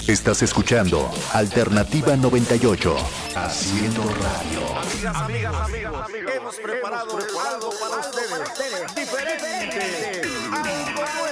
Estás escuchando Alternativa 98, haciendo radio. Amigas, hemos preparado algo para ustedes diferente.